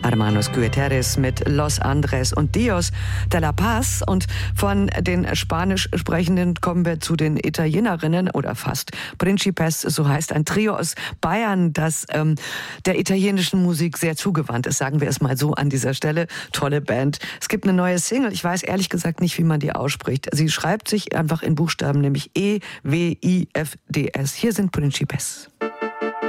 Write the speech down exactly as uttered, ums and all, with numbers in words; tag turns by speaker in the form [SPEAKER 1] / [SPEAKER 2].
[SPEAKER 1] Hermanos Guterres mit Los Andres und Dios de la Paz. Und von den Spanisch Sprechenden kommen wir zu den Italienerinnen oder fast. Principes, so heißt ein Trio aus Bayern, das ähm, der italienischen Musik sehr zugewandt ist, sagen wir es mal so an dieser Stelle. Tolle Band. Es gibt eine neue Single, ich weiß ehrlich gesagt nicht, wie man die ausspricht. Sie schreibt sich einfach in Buchstaben, nämlich E W I F D S. Hier sind Principes.